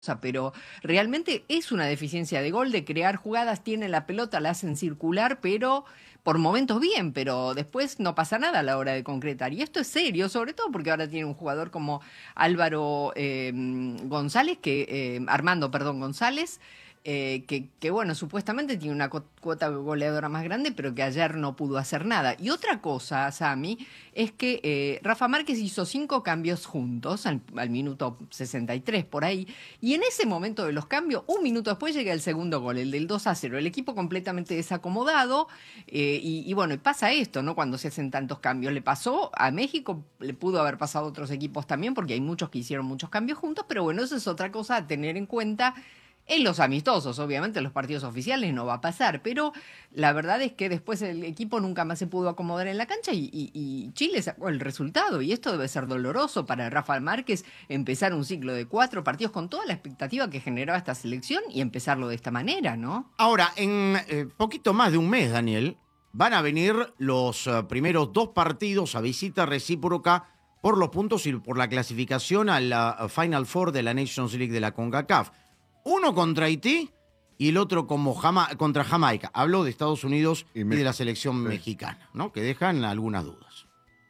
pero realmente es una deficiencia de gol, de crear jugadas, tiene la pelota, la hacen circular, pero por momentos bien, pero después no pasa nada a la hora de concretar. Y esto es serio, sobre todo porque ahora tiene un jugador como Álvaro González, Armando, perdón, González, bueno, supuestamente tiene una cuota goleadora más grande, pero que ayer no pudo hacer nada. Y otra cosa, Sami, es que Rafa Márquez hizo 5 cambios juntos al minuto 63 por ahí, y en ese momento de los cambios, un minuto después llega el segundo gol, el del 2-0, el equipo completamente desacomodado, y bueno, y pasa esto, ¿no? Cuando se hacen tantos cambios, le pasó a México, le pudo haber pasado a otros equipos también, porque hay muchos que hicieron muchos cambios juntos, pero bueno, eso es otra cosa a tener en cuenta. En los amistosos, obviamente, en los partidos oficiales no va a pasar, pero la verdad es que después el equipo nunca más se pudo acomodar en la cancha y Chile sacó el resultado. Y esto debe ser doloroso para Rafa Márquez, empezar un ciclo de 4 partidos con toda la expectativa que generaba esta selección y empezarlo de esta manera, ¿no? Ahora, en poquito más de un mes, Daniel, van a venir los primeros 2 partidos a visita recíproca por los puntos y por la clasificación a la Final Four de la Nations League de la CONCACAF. Uno contra Haití y el otro contra Jamaica. Hablo de Estados Unidos y de la selección mexicana, ¿no? Que dejan algunas dudas.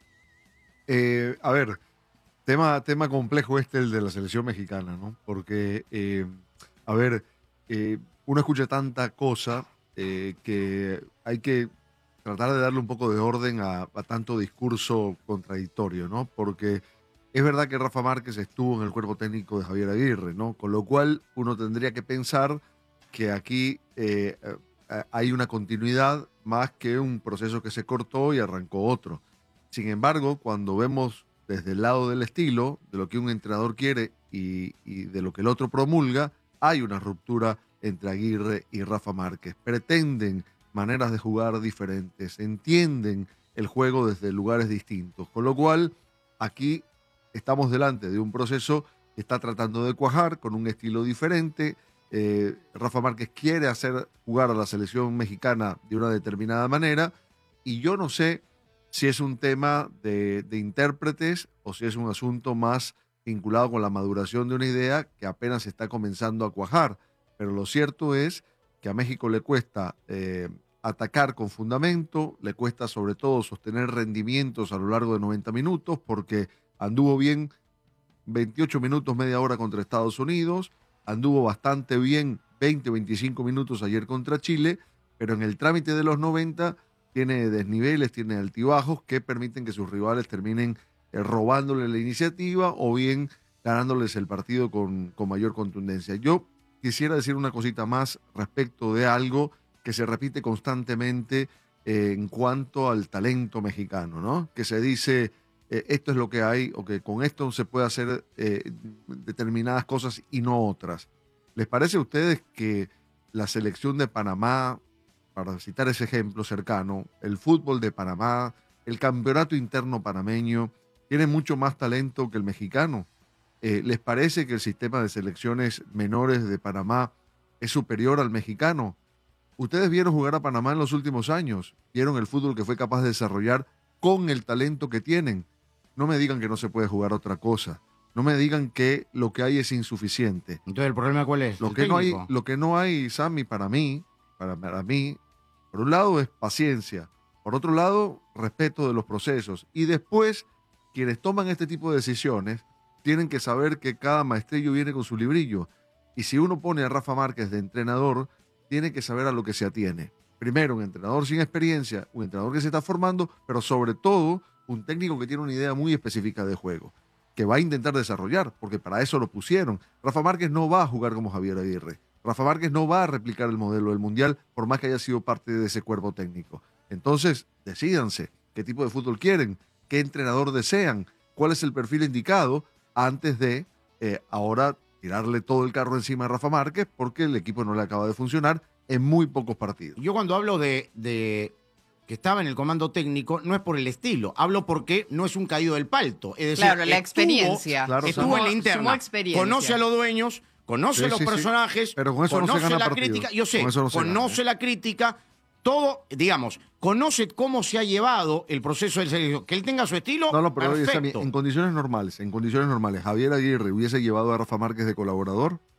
A ver, tema complejo el de la selección mexicana, ¿no? Porque, uno escucha tanta cosa que hay que tratar de darle un poco de orden a tanto discurso contradictorio, ¿no? Porque es verdad que Rafa Márquez estuvo en el cuerpo técnico de Javier Aguirre, ¿no? Con lo cual uno tendría que pensar que aquí hay una continuidad más que un proceso que se cortó y arrancó otro. Sin embargo, cuando vemos desde el lado del estilo, de lo que un entrenador quiere y de lo que el otro promulga, hay una ruptura entre Aguirre y Rafa Márquez. Pretenden maneras de jugar diferentes, entienden el juego desde lugares distintos. Con lo cual, aquí estamos delante de un proceso que está tratando de cuajar con un estilo diferente. Rafa Márquez quiere hacer jugar a la selección mexicana de una determinada manera y yo no sé si es un tema de intérpretes o si es un asunto más vinculado con la maduración de una idea que apenas está comenzando a cuajar. Pero lo cierto es que a México le cuesta atacar con fundamento, le cuesta sobre todo sostener rendimientos a lo largo de 90 minutos porque anduvo bien 28 minutos, media hora contra Estados Unidos, anduvo bastante bien 20 o 25 minutos ayer contra Chile, pero en el trámite de los 90 tiene desniveles, tiene altibajos que permiten que sus rivales terminen robándole la iniciativa o bien ganándoles el partido con mayor contundencia. Yo quisiera decir una cosita más respecto de algo que se repite constantemente en cuanto al talento mexicano, ¿no? Que se dice esto es lo que hay, o que con esto se puede hacer determinadas cosas y no otras. ¿Les parece a ustedes que la selección de Panamá, para citar ese ejemplo cercano, el fútbol de Panamá, el campeonato interno panameño, tiene mucho más talento que el mexicano? ¿Les parece que el sistema de selecciones menores de Panamá es superior al mexicano? Ustedes vieron jugar a Panamá en los últimos años, vieron el fútbol que fue capaz de desarrollar con el talento que tienen. No me digan que no se puede jugar otra cosa. No me digan que lo que hay es insuficiente. Entonces, ¿el problema cuál es? Lo que no hay, Sammy, para mí, por un lado es paciencia, por otro lado, respeto de los procesos. Y después, quienes toman este tipo de decisiones tienen que saber que cada maestrillo viene con su librillo. Y si uno pone a Rafa Márquez de entrenador, tiene que saber a lo que se atiene. Primero, un entrenador sin experiencia, un entrenador que se está formando, pero sobre todo un técnico que tiene una idea muy específica de juego, que va a intentar desarrollar, porque para eso lo pusieron. Rafa Márquez no va a jugar como Javier Aguirre. Rafa Márquez no va a replicar el modelo del Mundial, por más que haya sido parte de ese cuerpo técnico. Entonces, decídanse qué tipo de fútbol quieren, qué entrenador desean, cuál es el perfil indicado, antes de ahora tirarle todo el carro encima a Rafa Márquez, porque el equipo no le acaba de funcionar en muy pocos partidos. Yo cuando hablo de que estaba en el comando técnico, no es por el estilo, hablo porque no es un caído del palto. Es decir, claro, la experiencia. Estuvo en la interna, conoce a los dueños, conoce los personajes, pero con eso conoce no se gana la partido. crítica, yo sé, conoce la la crítica, todo, digamos, conoce cómo se ha llevado el proceso del selección. Que él tenga su estilo, pero perfecto. en condiciones normales, Javier Aguirre hubiese llevado a Rafa Márquez de colaborador.